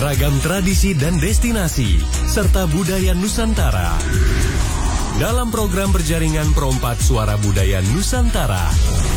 beragam tradisi dan destinasi, serta budaya Nusantara. Dalam program berjaringan Perompak Suara Budaya Nusantara.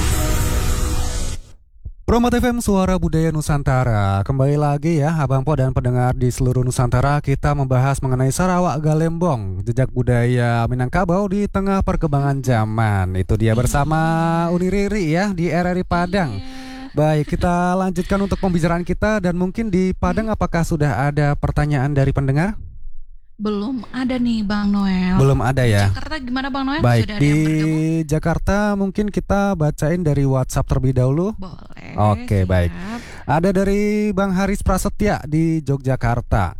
Perompak FM Suara Budaya Nusantara. Kembali lagi ya Abang Po dan pendengar di seluruh Nusantara. Kita membahas mengenai Sarawak Galembong, jejak budaya Minangkabau di tengah perkembangan zaman. Itu dia bersama Uni Riri ya di RRI Padang. Baik, kita lanjutkan untuk pembicaraan kita. Dan mungkin di Padang apakah sudah ada pertanyaan dari pendengar? Belum ada nih Bang Noel. Belum ada ya. Jakarta gimana Bang Noel? Baik, sudah ada di yang bergabung? Jakarta mungkin kita bacain dari WhatsApp terlebih dahulu. Boleh. Oke, siap. baik. Ada dari Bang Haris Prasetya di Yogyakarta.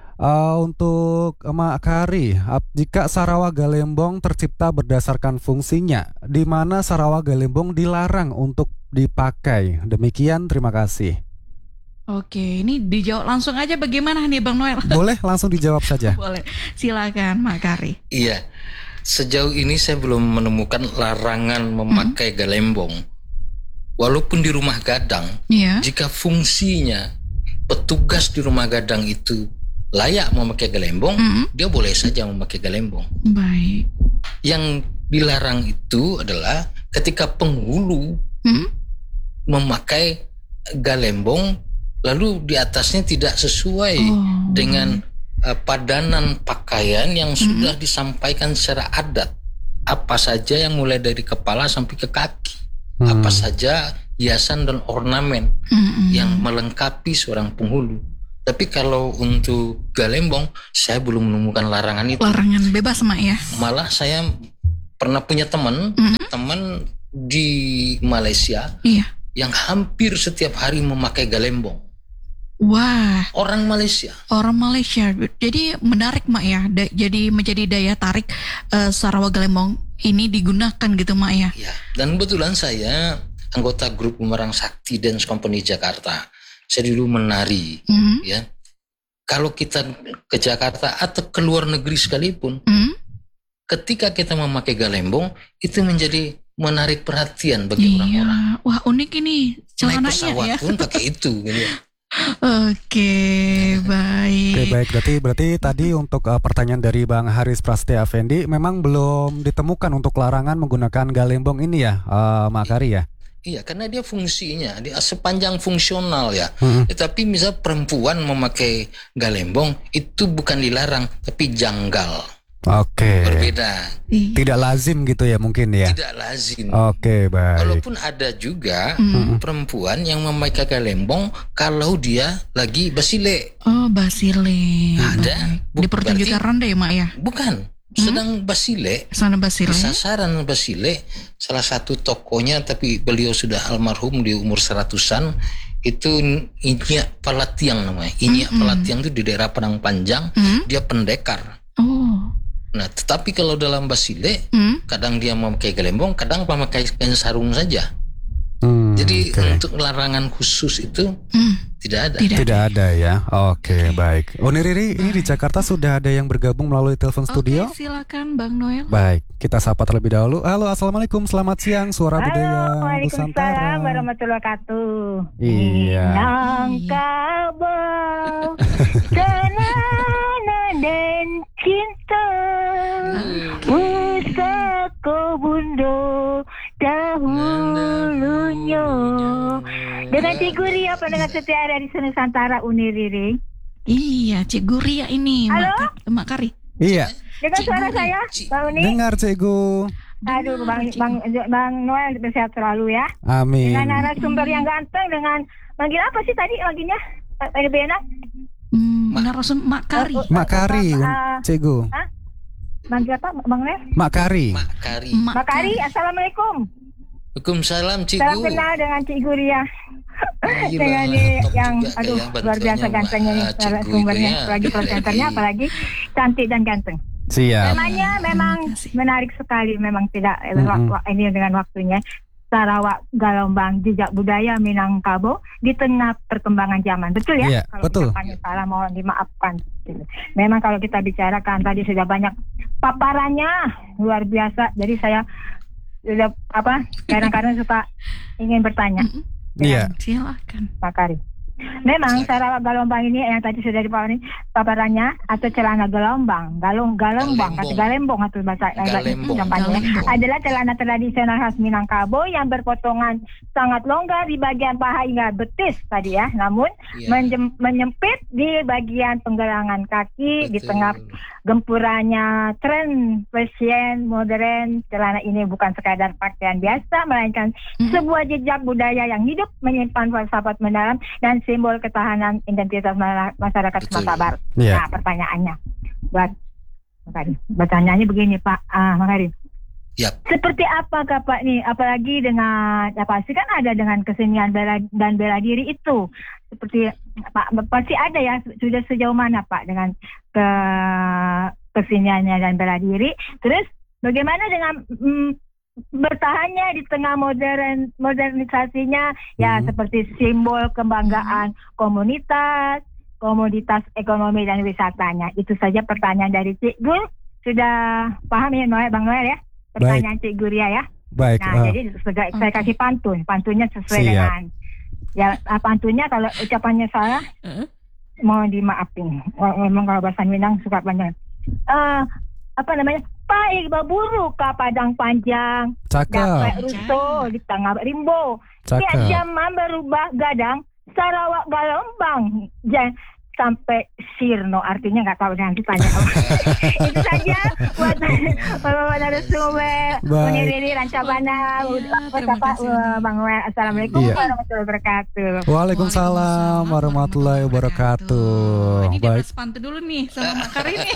Untuk Mak Kari, jika Sarawak Galembong tercipta berdasarkan fungsinya, di mana Sarawak Galembong dilarang untuk dipakai? Demikian, terima kasih. Oke, ini dijawab langsung aja bagaimana nih Bang Noel? Boleh langsung dijawab saja. Boleh, silakan Mak Kari. Iya, sejauh ini saya belum menemukan larangan memakai galembong. Walaupun di rumah gadang, Iya. jika fungsinya petugas di rumah gadang itu layak memakai galembong, dia boleh saja memakai galembong. Baik. Yang dilarang itu adalah ketika penghulu memakai galembong, lalu di atasnya tidak sesuai dengan padanan pakaian yang sudah disampaikan secara adat. Apa saja yang mulai dari kepala sampai ke kaki, apa saja hiasan dan ornamen yang melengkapi seorang penghulu. Tapi kalau untuk galembong, saya belum menemukan larangan itu. Larangan bebas Mak ya. Malah saya pernah punya teman di Malaysia Iya. yang hampir setiap hari memakai galembong. Wah, Orang Malaysia. orang Malaysia. Jadi menarik Mak ya. Jadi menjadi daya tarik Sarawak Galembong ini digunakan gitu Mak ya. Ya, dan kebetulan saya anggota grup Bumerang Sakti Dance Company Jakarta. Saya dulu menari, ya. Kalau kita ke Jakarta atau ke luar negeri sekalipun, ketika kita memakai galembong, itu menjadi menarik perhatian bagi orang-orang. Wah unik ini Naik celananya pesawat ya. pun pakai itu, gitu. Oke, baik. Oke, baik. Berarti tadi untuk pertanyaan dari Bang Haris Prasetya Effendi, memang belum ditemukan untuk larangan menggunakan galembong ini ya, Mak Kari ya? Iya, karena dia fungsinya, dia sepanjang fungsional ya. Tetapi misal perempuan memakai galembong itu bukan dilarang, tapi janggal. Oke. Berbeda. Tidak lazim gitu ya mungkin ya? Tidak lazim. Oke, baik. Walaupun ada juga perempuan yang memakai galembong kalau dia lagi basile. Oh, basile. Ada. Di pertunjukan ronde ya Mak ya? Bukan. Sedang basile. Sana basile. Sasaran basile. Salah satu tokonya, tapi beliau sudah almarhum di umur 100-an. Itu Inyak Palatiang namanya. Inyak Palatiang itu di daerah Padang Panjang. Dia pendekar. Oh. Nah, tetapi kalau dalam basile, kadang dia memakai galembong, kadang memakai kain sarung saja. Jadi untuk larangan khusus itu tidak ada. Tidak ada ya. Oke, baik. Uni Riri, ini di Jakarta sudah ada yang bergabung melalui telepon studio. Oke, silakan Bang Noel. Baik, kita sapa terlebih dahulu. Halo, assalamualaikum, selamat siang, Suara Budaya Nusantara. Waalaikumsalam warahmatullahi wabarakatuh. Iya. Minangkabau, kenana dan cinta, pusaka bundo dahulunya. Dengan Cikgu Ria pendengar setia dari Nusantara Uni Riri. Iya, Cikgu Ria ini. Halo? Mak Kari. Iya, Dengan suara saya, Bang Uni. dengar Cikgu. Aduh, Bang Noel sehat selalu ya. Amin. Dengan narasumber yang ganteng, dengan manggil apa sih tadi manggilnya? Ada Bena? Narasum Mak Kari. Mak Kari, Cikgu. Manggil apa, Bang Noel? Mak Kari. Mak Kari. Mak Kari, assalamualaikum. Waalaikumsalam, Salam Cikgu. kenal dengan Cikgu Ria. Gila, Dengan yang juga aduh kayak luar biasa bantuannya, gantengnya nih Cikgu itu sumbernya, ya. apalagi presenternya, apalagi cantik dan ganteng. Siap. Temanya memang menarik sekali, memang tidak ini dengan waktunya. Sarawak Galembong, jejak budaya Minangkabau di tengah perkembangan zaman. Betul ya? Iya, kalau betul. ucapannya salah mohon dimaafkan. Memang kalau kita bicarakan tadi sudah banyak paparannya luar biasa. Jadi saya sudah kadang-kadang suka ingin bertanya. Iya. Silakan. Pak Kari. Memang Sarawak Galombang ini yang tadi sudah dipaparin paparannya atau celana gelombang, galembong atau bahasa gampangnya adalah celana tradisional khas Minangkabau yang berpotongan sangat longgar di bagian paha hingga betis tadi ya. Namun menyempit di bagian penggelangan kaki. Betul. Di tengah gempurannya tren fashion modern, celana ini bukan sekadar pakaian biasa, melainkan sebuah jejak budaya yang hidup, menyimpan falsafat mendalam dan simbol ketahanan identitas masyarakat Sumatera Barat. Yeah. Nah, pertanyaannya buat pertanyaannya begini Pak Makarim. Yep. Seperti apakah Pak nih, apalagi dengan pasti kan ada dengan kesenian dan bela diri itu, seperti Pak pasti ada ya, sudah sejauh mana Pak dengan keseniannya dan bela diri, terus bagaimana dengan bertahannya di tengah modernisasinya ya, seperti simbol kebanggaan komoditas ekonomi dan wisatanya. Itu saja pertanyaan dari Cik Gul. Sudah paham ya Bang Noel ya pertanyaan Cik Guria ya. Baik. Nah jadi saya kasih pantunnya sesuai dengan ya, pantunnya kalau ucapannya salah mohon dimaafin. Memang kalau bahasa Minang suka panjang. Apa namanya? Paik baburu ka padang panjang. Dapat rusuh di tengah rimbo. Tiap zaman berubah gadang. Sarawak Galombang. Sampai Sirno, artinya nggak tahu, nanti tanya. Itu saja buat narasumber Uniriri Rancabana. Bang Wel, assalamualaikum warahmatullahi wabarakatuh. Waalaikumsalam warahmatullahi wabarakatuh. Ini dia pantun dulu nih sama Makar ini.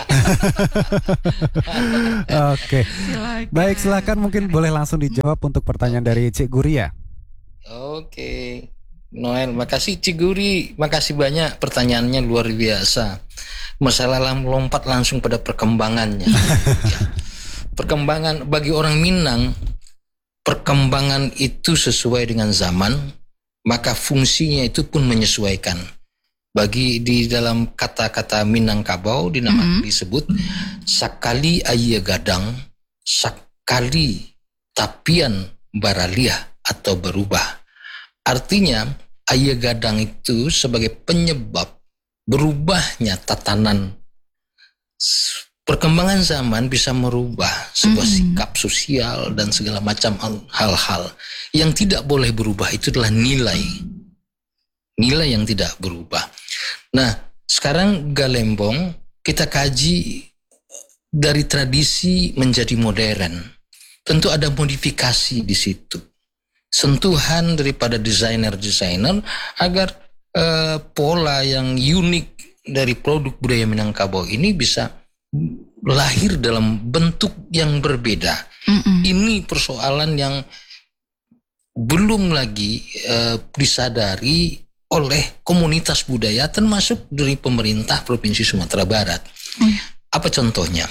Oke. Baik, silakan mungkin boleh langsung dijawab untuk pertanyaan dari Cik Guria. Oke. Noel, makasih Ciguri, makasih banyak, pertanyaannya luar biasa. Masalah lompat langsung pada perkembangannya. Perkembangan bagi orang Minang, perkembangan itu sesuai dengan zaman, maka fungsinya itu pun menyesuaikan. Bagi di dalam kata-kata Minangkabau disebut sakali aya gadang, sakali tapian baraliah atau berubah. Artinya aya gadang itu sebagai penyebab berubahnya tatanan. Perkembangan zaman bisa merubah sebuah sikap sosial dan segala macam hal-hal. Yang tidak boleh berubah itu adalah nilai yang tidak berubah. Nah, sekarang Galembong kita kaji dari tradisi menjadi modern. Tentu ada modifikasi di situ. Sentuhan daripada desainer agar pola yang unik dari produk budaya Minangkabau ini bisa lahir dalam bentuk yang berbeda. Ini persoalan yang belum lagi disadari oleh komunitas budaya termasuk dari pemerintah Provinsi Sumatera Barat. Apa contohnya?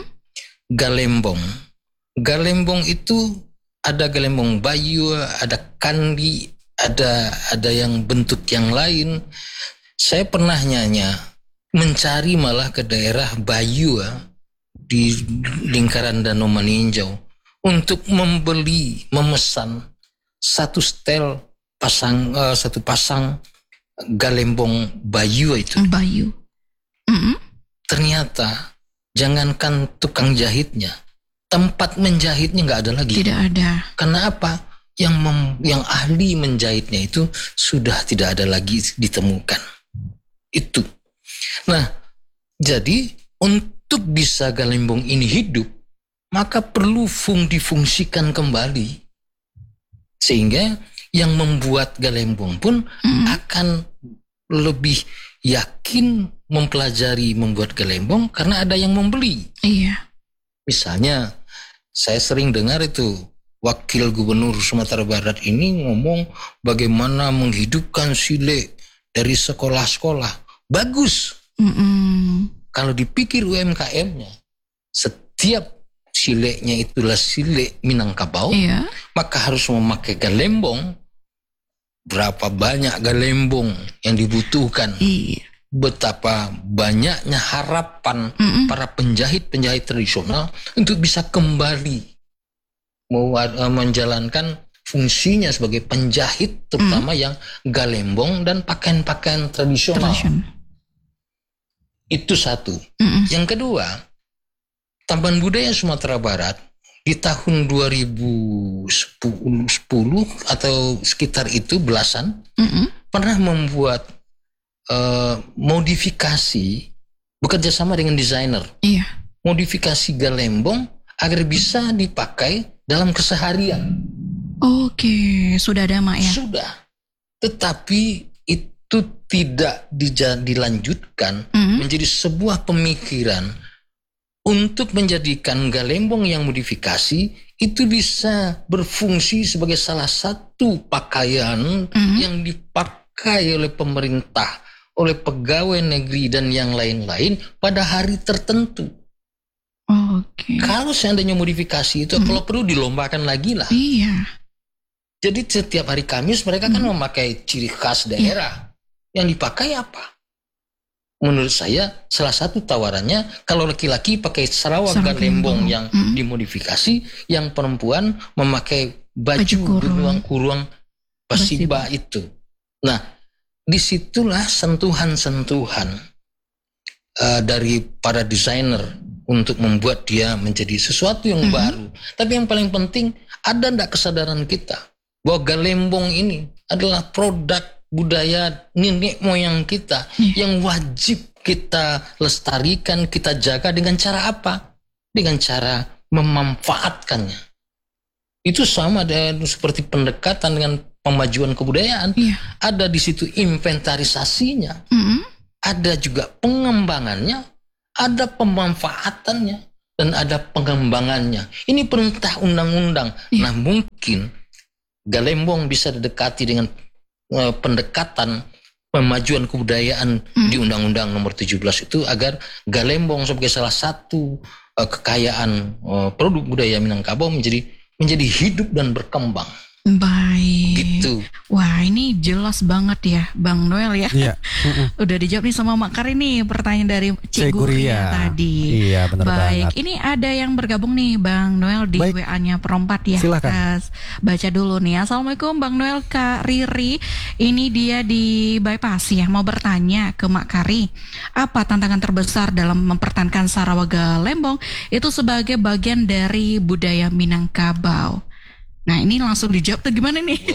Galembong itu ada galembong bayu, ada kandi, ada yang bentuk yang lain. Saya pernah mencari malah ke daerah Bayu di lingkaran Danau Maninjau untuk memesan satu pasang galembong Bayu itu. Bayu. Ternyata jangankan tukang jahitnya, tempat menjahitnya nggak ada lagi. Tidak ada. Karena apa? Yang ahli menjahitnya itu sudah tidak ada lagi ditemukan. Itu. Nah, jadi untuk bisa galembong ini hidup, maka perlu difungsikan kembali. Sehingga yang membuat galembong pun akan lebih yakin mempelajari membuat galembong karena ada yang membeli. Iya. Misalnya, saya sering dengar itu Wakil Gubernur Sumatera Barat ini ngomong bagaimana menghidupkan sile dari sekolah-sekolah. Bagus. Kalau dipikir UMKM-nya, setiap sileknya itulah silek Minangkabau, maka harus memakai galembong. Berapa banyak galembong yang dibutuhkan. Betapa banyaknya harapan para penjahit-penjahit tradisional untuk bisa kembali menjalankan fungsinya sebagai penjahit, terutama yang galembong dan pakaian-pakaian tradisional. Itu satu. Yang kedua, Taman Budaya Sumatera Barat di tahun 2010 atau sekitar itu belasan pernah membuat modifikasi, bekerja sama dengan desainer. Iya. Modifikasi galembong agar bisa dipakai dalam keseharian. Oke, sudah ada Mak ya? Sudah. Tetapi itu tidak dilanjutkan menjadi sebuah pemikiran untuk menjadikan galembong yang modifikasi itu bisa berfungsi sebagai salah satu pakaian yang dipakai oleh pemerintah, oleh pegawai negeri dan yang lain-lain pada hari tertentu. Kalau seandainya modifikasi itu kalau perlu dilombakan lagi lah. Iya. Jadi setiap hari Kamis mereka kan memakai ciri khas daerah. Yang dipakai apa? Menurut saya salah satu tawarannya kalau laki-laki pakai sarawak galembong yang dimodifikasi, yang perempuan memakai baju kurung basiba itu. Nah, disitulah sentuhan-sentuhan dari para desainer untuk membuat dia menjadi sesuatu yang baru. Tapi yang paling penting, ada enggak kesadaran kita bahwa galembong ini adalah produk budaya nenek moyang kita yang wajib kita lestarikan, kita jaga dengan cara apa? Dengan cara memanfaatkannya. Itu sama dengan seperti pendekatan dengan pemajuan kebudayaan. Ada di situ inventarisasinya, ada juga pengembangannya, ada pemanfaatannya, dan ada pengembangannya. Ini perintah undang-undang. Nah, mungkin galembong bisa didekati dengan pendekatan pemajuan kebudayaan di Undang-Undang Nomor 17 itu agar galembong sebagai salah satu kekayaan produk budaya Minangkabau menjadi hidup dan berkembang. Baik. Gitu. Wah, ini jelas banget ya Bang Noel ya. Iya. Udah dijawab nih sama Mak Kari nih pertanyaan dari Cik Guria tadi. Iya, benar banget. Baik, ini ada yang bergabung nih Bang Noel di WA-nya Perompat ya. Silakan. Baca dulu nih. Assalamualaikum Bang Noel, Kak Riri. Ini dia di Bypass ya. Mau bertanya ke Mak Kari, apa tantangan terbesar dalam mempertahankan Sarawak Galembong itu sebagai bagian dari budaya Minangkabau? Nah, ini langsung dijawab tuh gimana nih?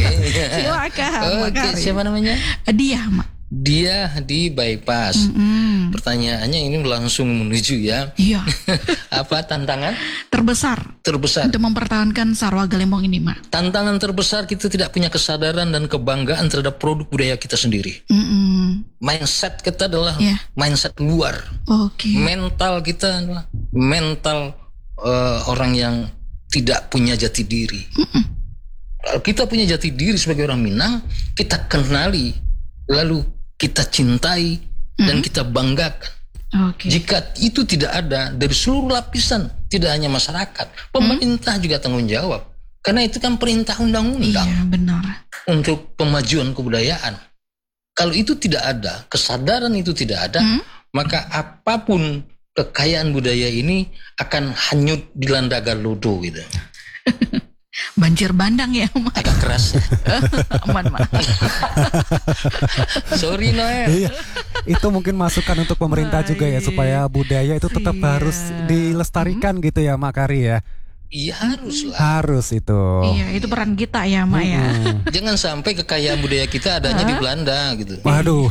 Silakan. Siapa namanya? Dia, Mak. Dia di Bypass. Pertanyaannya ini langsung menuju ya. Iya. Apa tantangan? Terbesar untuk mempertahankan Sarawak Galembong ini, Mak. Tantangan terbesar kita tidak punya kesadaran dan kebanggaan terhadap produk budaya kita sendiri. Mindset kita adalah mindset luar. Mental kita adalah mental orang yang tidak punya jati diri. Kita punya jati diri sebagai orang Minang, kita kenali, lalu kita cintai dan kita banggakan. Jika itu tidak ada dari seluruh lapisan, tidak hanya masyarakat, pemerintah juga tanggung jawab. Karena itu kan perintah undang-undang. Iya, benar. Untuk pemajuan kebudayaan. Kalau itu tidak ada, kesadaran itu tidak ada, maka apapun kekayaan budaya ini akan hanyut dilanda galodo gitu. Banjir bandang ya, Mak. Agak keras. Aman, Mak. Sorry Noel. Iya. Itu mungkin masukan untuk pemerintah juga ya, supaya budaya itu tetap harus dilestarikan gitu ya, Mak Kari ya. Iya, haruslah. Harus itu. Iya, itu peran kita ya, Mak ya. Jangan sampai kekayaan budaya kita adanya di Belanda gitu. Waduh.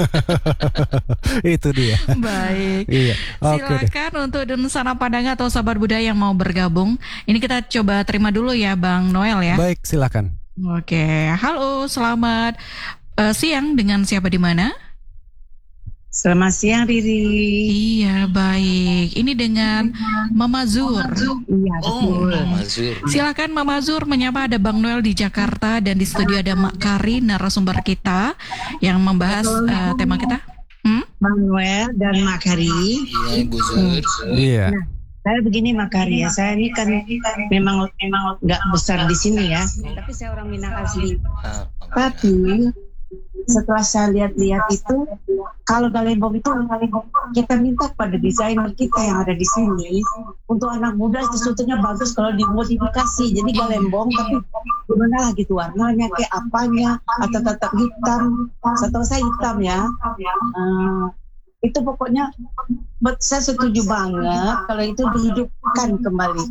Itu dia. Baik. Iya. Silakan untuk Dunsana Padang atau sahabat budaya yang mau bergabung. Ini kita coba terima dulu ya Bang Noel ya. Baik, silakan. Oke, halo, selamat siang, dengan siapa di mana? Selamat siang Riri. Iya, baik. Ini dengan Mama Zur. Iya, betul. Mama Zur. Silakan Mama Zur menyapa. Ada Bang Noel di Jakarta dan di studio ada Mak Kari, narasumber kita yang membahas tema kita. Bang Noel dan Mak Kari. Iya, Ibu Zur. Iya. Nah, saya begini Mak Kari ya. Saya ini kan memang nggak besar di sini ya. Tapi saya orang Minang asli. Tapi setelah saya lihat-lihat itu, kalau Galembong itu kita minta pada desainer kita yang ada di sini untuk anak muda sebetulnya bagus kalau dimodifikasi. Jadi Galembong tapi gimana lah gitu warnanya kayak apanya atau tetap hitam. Setahu saya hitam ya. Itu pokoknya saya setuju banget kalau itu dihidupkan kembali.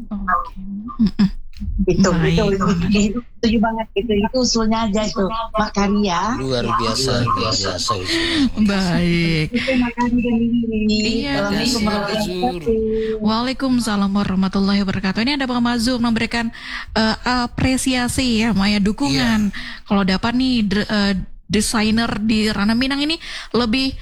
Itu setuju banget itu usulnya aja itu Mak Karya. Luar biasa itu. Baik. Itu Mak Karya Iya. Waalaikumsalam warahmatullahi wabarakatuh. Ini ada Bang Mazul memberikan apresiasi ya, Maya, dukungan. Kalau dapat nih desainer di ranah Minang ini lebih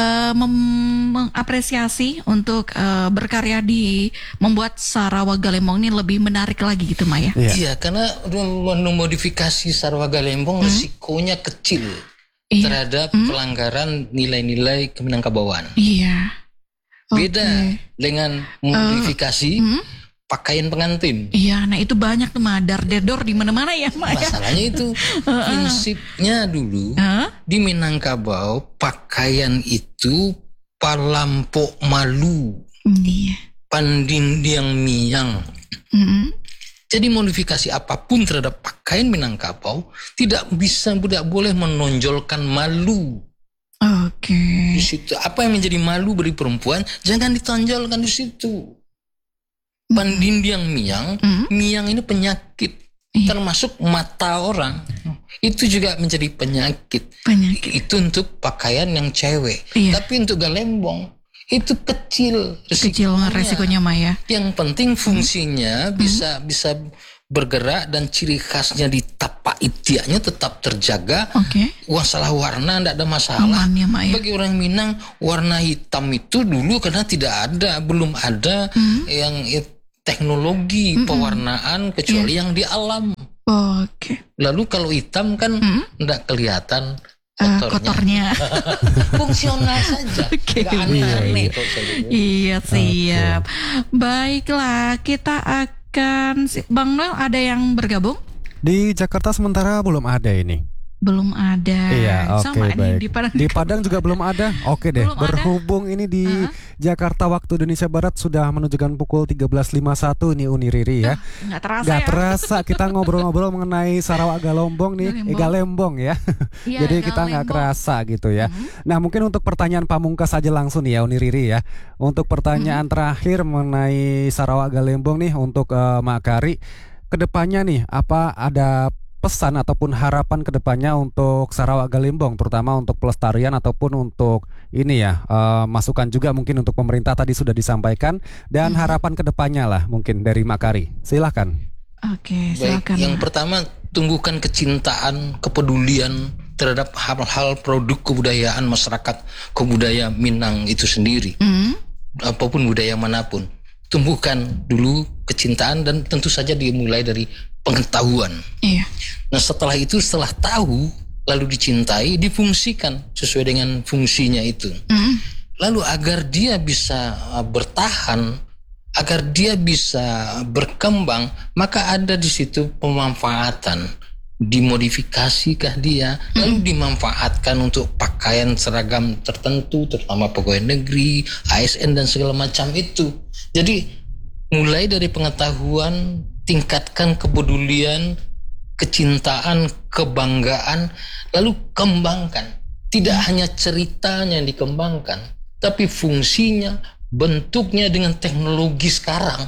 mengapresiasi untuk berkarya di membuat Sarawak Galembong ini lebih menarik lagi gitu, Maya. Iya, karena memodifikasi Sarawak Galembong risikonya kecil terhadap pelanggaran nilai-nilai Keminangkabauan. Iya. Beda dengan modifikasi pakaian pengantin. Iya, nah itu banyak tuh dar-dedor di mana-mana ya, Maya. Masalahnya itu prinsipnya dulu di Minangkabau pakaian itu palampok malu, pandindiang miang. Jadi modifikasi apapun terhadap pakaian Minangkabau tidak boleh menonjolkan malu. Oke. Di situ apa yang menjadi malu bagi perempuan jangan ditonjolkan di situ. Pandindiang miang, miang ini penyakit, termasuk mata orang. Itu juga menjadi penyakit. Itu untuk pakaian yang cewek. Tapi untuk Galembong itu kecil resikonya, Maya. Yang penting fungsinya bisa bergerak dan ciri khasnya di tapak itiaknya tetap terjaga. Masalah warna tidak ada masalah. Aman ya, Maya. Bagi orang Minang warna hitam itu dulu karena belum ada yang teknologi pewarnaan kecuali yang di alam. Lalu kalau hitam kan tidak kelihatan kotornya. Fungsional saja. Aneh-aneh. Iya, siap. Baiklah, kita akan Bang Noel ada yang bergabung? Di Jakarta sementara belum ada ini. Belum ada. Iya, sama baik. Di Padang juga belum ada. Oke deh. Belum berhubung ini di Jakarta waktu Indonesia Barat sudah menunjukkan pukul 13.51 ini Uni Riri ya. Nggak terasa kita ngobrol-ngobrol mengenai Sarawak Galembong nih. Galembong ya. Iya, jadi kita nggak kerasa gitu ya. Nah, mungkin untuk pertanyaan pamungkas saja langsung nih ya Uni Riri ya. Untuk pertanyaan terakhir mengenai Sarawak Galembong nih untuk Mak Kari, kedepannya nih apa ada pesan ataupun harapan kedepannya untuk Sarawak Galembong, terutama untuk pelestarian ataupun untuk ini ya masukan juga mungkin untuk pemerintah tadi sudah disampaikan dan harapan kedepannya lah mungkin dari Mak Kari. Silahkan. Oke, silakan. Yang pertama, tumbuhkan kecintaan, kepedulian terhadap hal-hal produk kebudayaan masyarakat kebudayaan Minang itu sendiri. Apapun budaya manapun, tumbuhkan dulu kecintaan dan tentu saja dimulai dari pengetahuan. Nah setelah tahu lalu dicintai, difungsikan sesuai dengan fungsinya itu. Lalu agar dia bisa bertahan, agar dia bisa berkembang, maka ada di situ pemanfaatan. Dimodifikasikah dia, lalu dimanfaatkan untuk pakaian seragam tertentu, terutama pegawai negeri, ASN dan segala macam itu. Jadi mulai dari pengetahuan, tingkatkan kepedulian, kecintaan, kebanggaan, lalu kembangkan. Tidak hanya ceritanya yang dikembangkan, tapi fungsinya, bentuknya dengan teknologi sekarang.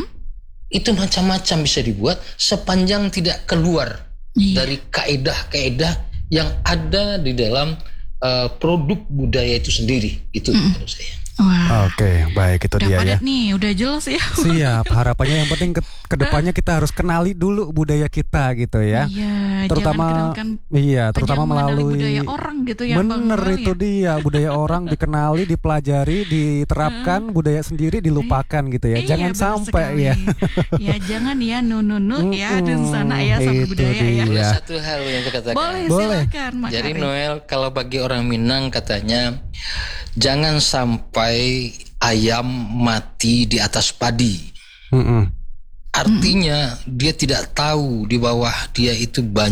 Itu macam-macam bisa dibuat sepanjang tidak keluar dari kaedah-kaedah yang ada di dalam produk budaya itu sendiri. Itu menurut saya. Wah. Oke, baik itu dia ya. Nih, udah jelas ya. Siap. Harapannya yang penting kedepannya kita harus kenali dulu budaya kita gitu ya. Iya. Terutama terutama melalui budaya orang gitu ya. Bener itu dia, budaya orang dikenali, dipelajari, diterapkan, budaya sendiri dilupakan gitu ya. Jangan sampai ya. Ya jangan ya nunut ya di sana ya sama budaya ya. Boleh satu hal yang saya katakan. Boleh, silakan. Jadi Noel, kalau bagi orang Minang katanya jangan sampai ayam mati di atas padi. Artinya dia tidak tahu di bawah dia itu banyak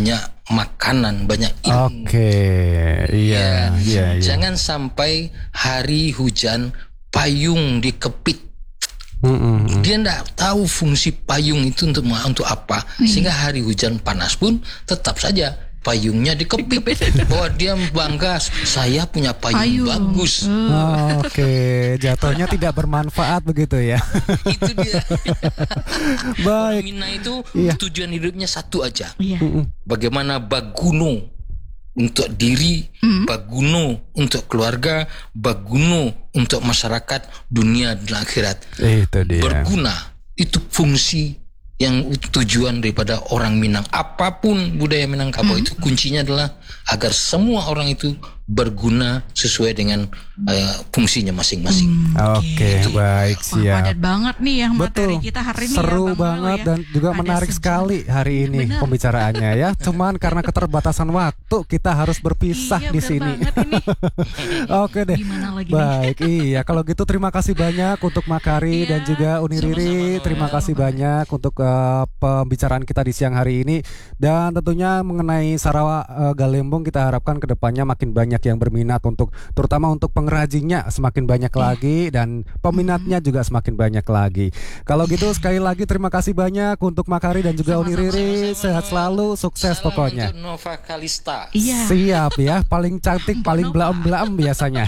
makanan, banyak ilmu. Oke, iya. Jangan sampai hari hujan payung dikepit. Dia tidak tahu fungsi payung itu untuk apa, sehingga hari hujan panas pun tetap saja payungnya dikepit. Bahwa dia bangga, saya punya payung bagus. Oke, jatuhnya tidak bermanfaat begitu ya. Itu dia. Baik. Orang Minang itu tujuan hidupnya satu aja. Bagaimana baguno untuk diri, baguno untuk keluarga, baguno untuk masyarakat, dunia dan akhirat. Itu dia. Berguna, itu fungsi yang tujuan daripada orang Minang. Apapun budaya Minangkabau itu kuncinya adalah agar semua orang itu berguna sesuai dengan fungsinya masing-masing. Oke, baik, siap. Padat banget nih yang materi Betul. kita hari ini. Seru ya, banget dan juga menarik sekali hari ini pembicaraannya ya. Cuman karena keterbatasan waktu kita harus berpisah di sini. Oke deh. Baik, iya. Kalau gitu terima kasih banyak untuk Makari dan juga Uni Riri. Terima kasih banyak untuk pembicaraan kita di siang hari ini. Dan tentunya mengenai Sarawak Galembong kita harapkan kedepannya makin banyak yang berminat untuk, terutama untuk pengrajinnya semakin banyak lagi dan peminatnya juga semakin banyak lagi. Kalau gitu sekali lagi terima kasih banyak untuk Makari dan juga Uni Riri. Sehat selalu, sukses Salam pokoknya. untuk Nova Kalista. Siap ya, paling cantik, paling blaem-blaem biasanya.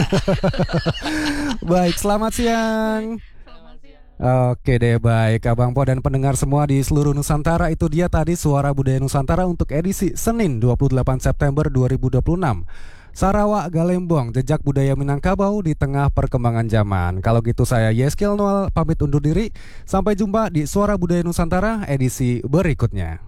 Baik, selamat siang. Oke deh, baik Abang Po dan pendengar semua di seluruh Nusantara, itu dia tadi Suara Budaya Nusantara untuk edisi Senin 28 September 2026. Sarawak Galembong, jejak budaya Minangkabau di tengah perkembangan zaman. Kalau gitu saya Yeskil Noel pamit undur diri. Sampai jumpa di Suara Budaya Nusantara edisi berikutnya.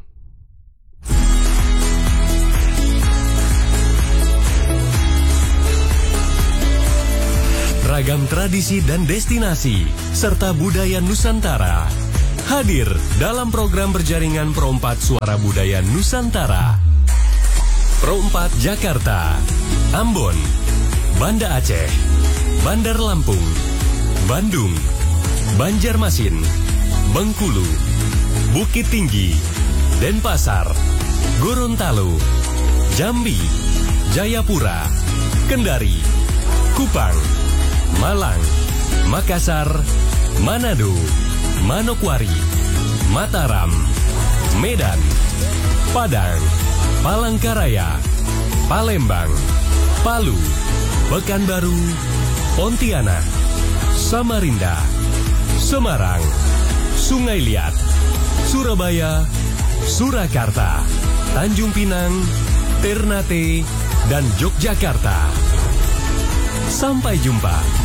Ragam tradisi dan destinasi serta budaya Nusantara hadir dalam program berjaringan Pro4 Suara Budaya Nusantara. Pro4 Jakarta, Ambon, Banda Aceh, Bandar Lampung, Bandung, Banjarmasin, Bengkulu, Bukit Tinggi, Denpasar, Gorontalo, Jambi, Jayapura, Kendari, Kupang, Malang, Makassar, Manado, Manokwari, Mataram, Medan, Padang, Palangkaraya, Palembang, Palu, Pekanbaru, Pontianak, Samarinda, Semarang, Sungai Liat, Surabaya, Surakarta, Tanjung Pinang, Ternate, dan Yogyakarta. Sampai jumpa.